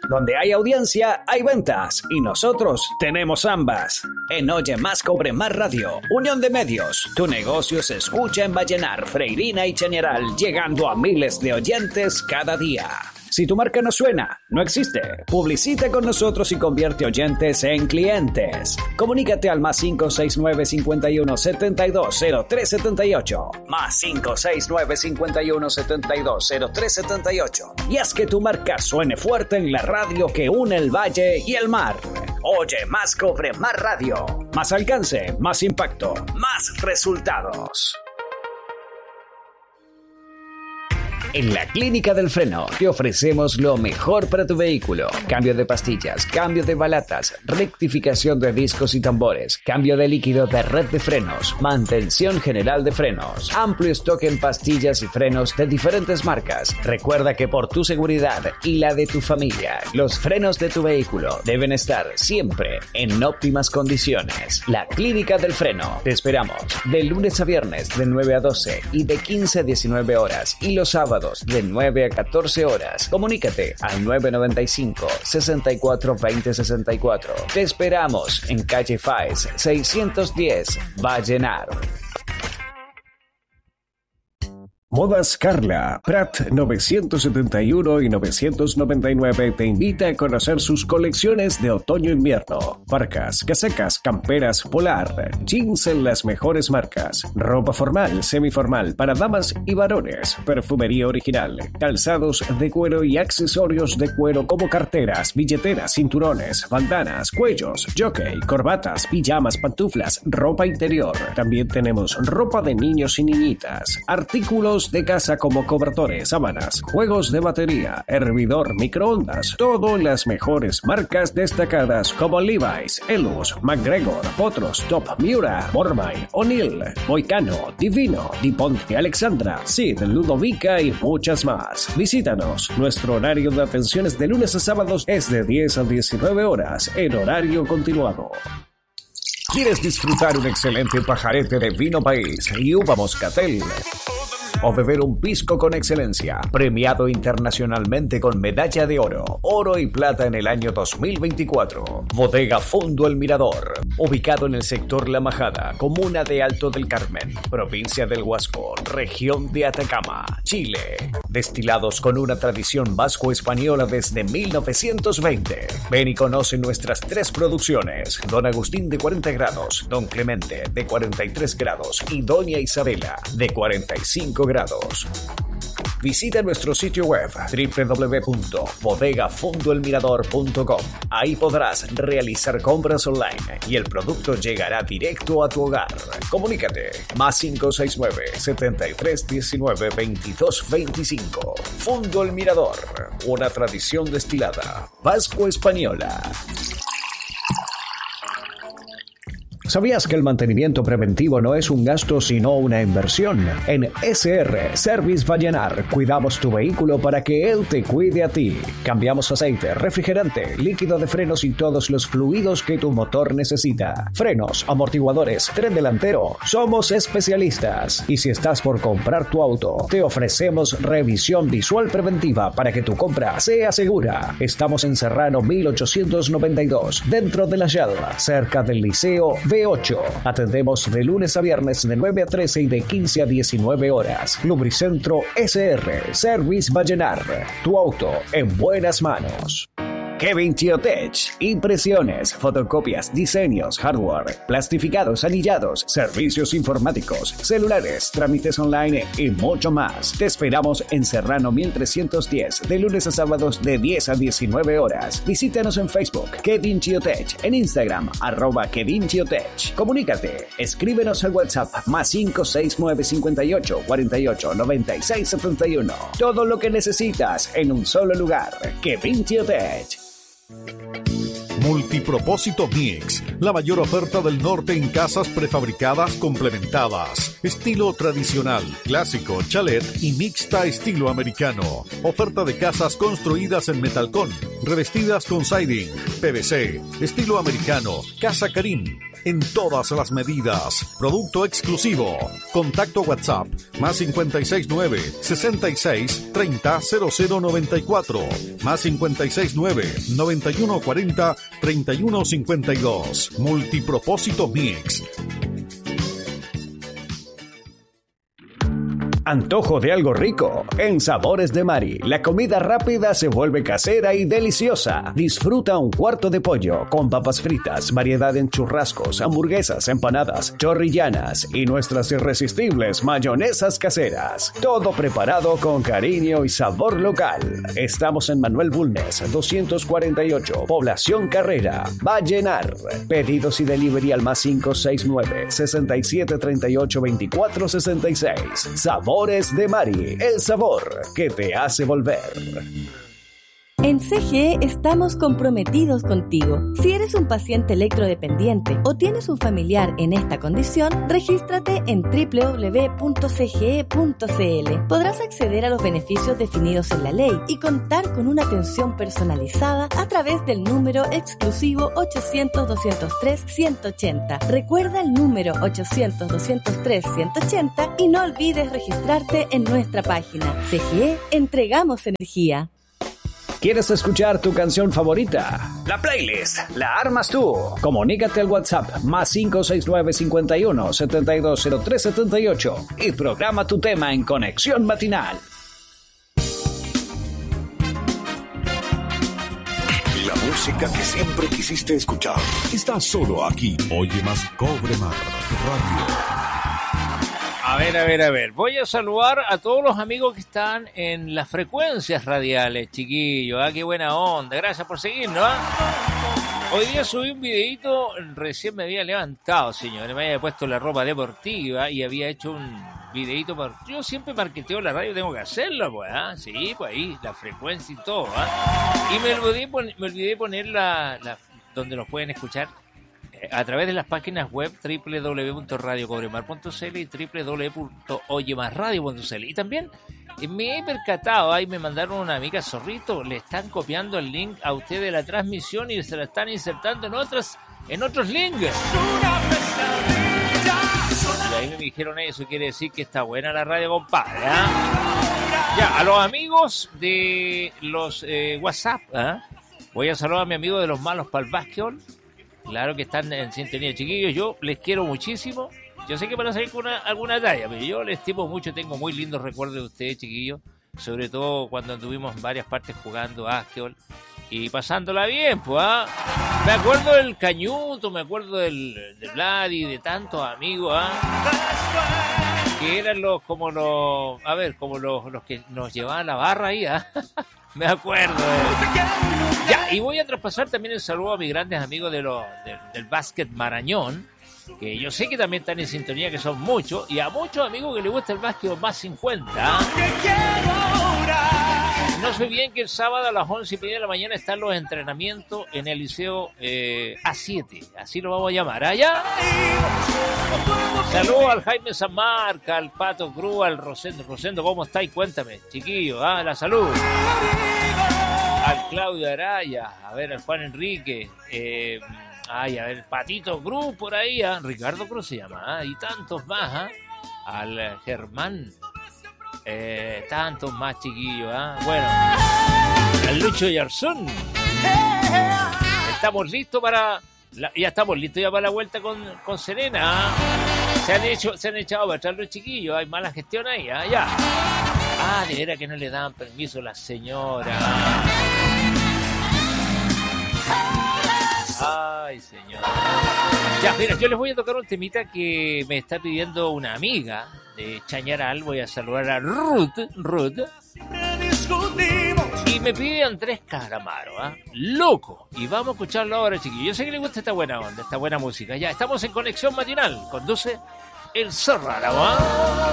Donde hay audiencia, hay ventas. Y nosotros tenemos ambas. En Oye Más Cobre Más Radio, Unión de Medios. Tu negocio se escucha en Vallenar, Freirina y Chañaral, llegando a miles de oyentes cada día. Si tu marca no suena, no existe. Publicita con nosotros y convierte oyentes en clientes. Comunícate al +569 51 72 0378. +569 51 72 0378. Y haz que tu marca suene fuerte en la radio que une el valle y el mar. Oye Más Cobre Más Radio. Más alcance, más impacto, más resultados. En la Clínica del Freno te ofrecemos lo mejor para tu vehículo. Cambio de pastillas, cambio de balatas, rectificación de discos y tambores, cambio de líquido de red de frenos, mantención general de frenos, amplio stock en pastillas y frenos de diferentes marcas. Recuerda que por tu seguridad y la de tu familia, los frenos de tu vehículo deben estar siempre en óptimas condiciones. La Clínica del Freno. Te esperamos de lunes a viernes de 9 a 12 y de 15 a 19 horas y los sábados de 9 a 14 horas. Comunícate al 995 64 20 64. Te esperamos en calle Faes 610, Vallenar. Modas Carla, Prat 971 y 999 te invita a conocer sus colecciones de otoño-invierno. Parcas, casacas, camperas, polar, jeans en las mejores marcas, ropa formal, semiformal para damas y varones, perfumería original, calzados de cuero y accesorios de cuero como carteras, billeteras, cinturones, bandanas, cuellos, jockey, corbatas, pijamas, pantuflas, ropa interior. También tenemos ropa de niños y niñitas, artículos de casa como cobertores, sábanas, juegos de batería, hervidor, microondas, todo en las mejores marcas destacadas como Levi's, Elus, McGregor, Potros, Top, Miura, Mormai, O'Neill, Moicano, Divino, DuPont de Alexandra, Sid, Ludovica y muchas más. Visítanos. Nuestro horario de atenciones de lunes a sábados es de 10 a 19 horas en horario continuado. ¿Quieres disfrutar un excelente pajarete de vino país y uva moscatel? O beber un pisco con excelencia, premiado internacionalmente con medalla de oro, oro y plata en el año 2024. Bodega Fondo El Mirador, ubicado en el sector La Majada, comuna de Alto del Carmen, provincia del Huasco, región de Atacama, Chile. Destilados con una tradición vasco-española desde 1920. Ven y conoce nuestras 3 producciones: Don Agustín de 40 grados, Don Clemente de 43 grados y Doña Isabela de 45 grados. Visita nuestro sitio web www.bodegafondoelmirador.com. Ahí podrás realizar compras online y el producto llegará directo a tu hogar. Comunícate +569 73 19 22 25. Fondo El Mirador, una tradición destilada vasco-española. ¿Sabías que el mantenimiento preventivo no es un gasto sino una inversión? En SR Service Vallenar cuidamos tu vehículo para que él te cuide a ti. Cambiamos aceite, refrigerante, líquido de frenos y todos los fluidos que tu motor necesita. Frenos, amortiguadores, tren delantero. Somos especialistas. Y si estás por comprar tu auto, te ofrecemos revisión visual preventiva para que tu compra sea segura. Estamos en Serrano 1892, dentro de la Yalva, cerca del Liceo B8. Atendemos de lunes a viernes de 9 a 13 y de 15 a 19 horas. Lubricentro SR Service Vallenar. Tu auto en buenas manos. Kevin Chiotech. Impresiones, fotocopias, diseños, hardware, plastificados, anillados, servicios informáticos, celulares, trámites online y mucho más. Te esperamos en Serrano 1310, de lunes a sábados de 10 a 19 horas. Visítanos en Facebook, Kevin Chiotech, en Instagram, @Kevin Chiotech. Comunícate, escríbenos al WhatsApp +569 58 48 96 71. Todo lo que necesitas en un solo lugar. Kevin Chiotech. Multipropósito Mix, la mayor oferta del norte en casas prefabricadas complementadas, estilo tradicional, clásico, chalet y mixta estilo americano. Oferta de casas construidas en metalcón, revestidas con siding, PVC, estilo americano, Casa Karim, en todas las medidas. Producto exclusivo. Contacto WhatsApp más 569-6630-0094, más 569-9140-3152. Multipropósito Mix. Antojo de algo rico. En Sabores de Mari, la comida rápida se vuelve casera y deliciosa. Disfruta un cuarto de pollo con papas fritas, variedad en churrascos, hamburguesas, empanadas, chorrillanas y nuestras irresistibles mayonesas caseras. Todo preparado con cariño y sabor local. Estamos en Manuel Bulnes, 248, Población Carrera, Vallenar. Pedidos y delivery al más 569-6738-2466. Sabores de Mari, el sabor que te hace volver. En CGE estamos comprometidos contigo. Si eres un paciente electrodependiente o tienes un familiar en esta condición, regístrate en www.cge.cl. Podrás acceder a los beneficios definidos en la ley y contar con una atención personalizada a través del número exclusivo 800-203-180. Recuerda el número 800-203-180 y no olvides registrarte en nuestra página. CGE, entregamos energía. ¿Quieres escuchar tu canción favorita? La playlist la armas tú. Comunícate al WhatsApp más 569-51-720378 y programa tu tema en Conexión Matinal. La música que siempre quisiste escuchar está solo aquí. Oye más Cobre Mar Radio. A ver. Voy a saludar a todos los amigos que están en las frecuencias radiales, chiquillos. Qué buena onda. Gracias por seguirnos. Hoy día subí un videito, recién me había levantado, señores. Me había puesto la ropa deportiva y había hecho un videito. Yo siempre marketeo la radio, tengo que hacerlo, pues. Sí, pues ahí, la frecuencia y todo. Y me olvidé poner la donde nos pueden escuchar a través de las páginas web www.radiocobremar.cl y www.oyemasradio.cl. Y también me he percatado, ahí me mandaron una amiga Zorrito, le están copiando el link a usted de la transmisión y se la están insertando en otros links. Y ahí me dijeron eso, quiere decir que está buena la radio, compadre. Ya, a los amigos de los WhatsApp, voy a saludar a mi amigo de los malos para el básquetbol. Claro que están en sintonía, chiquillos. Yo les quiero muchísimo. Yo sé que van a salir con alguna talla, pero yo les estimo mucho. Tengo muy lindos recuerdos de ustedes, chiquillos. Sobre todo cuando anduvimos en varias partes jugando básquetbol y pasándola bien, pues. Me acuerdo del Cañuto, me acuerdo del Vladi, de tantos amigos, que eran los que nos llevaban la barra ahí, Me acuerdo. Ya, y voy a traspasar también el saludo a mis grandes amigos del básquet Marañón, que yo sé que también están en sintonía, que son muchos, y a muchos amigos que les gusta el básquet más 50. No sé bien que el sábado a las 11:30 de la mañana están los entrenamientos en el liceo A7, así lo vamos a llamar. Allá. Saludos al Jaime Samarca, al Pato Cruz, al Rosendo. Rosendo, ¿cómo estáis? Cuéntame, chiquillo, la salud. Al Claudio Araya, a ver, al Juan Enrique, a ver, el Patito Cruz por ahí, Ricardo Cruz se llama, y tantos más, al Germán, tantos más, chiquillos, Bueno, al Lucho Yarzón. Estamos listos ya estamos listos ya para la vuelta con Serena. Se han echado para atrás los chiquillos, hay mala gestión ahí, ya. De veras que no le daban permiso a la señora. Ay, señor. Ya, mira, yo les voy a tocar un temita que me está pidiendo una amiga de Chañaral. Voy a saludar a Ruth. Y me pide Andrés Calamaro, Loco. Y vamos a escucharlo ahora, chiquillos. Yo sé que le gusta esta buena onda, esta buena música. Ya, estamos en Conexión Matinal. Conduce el Zorraro,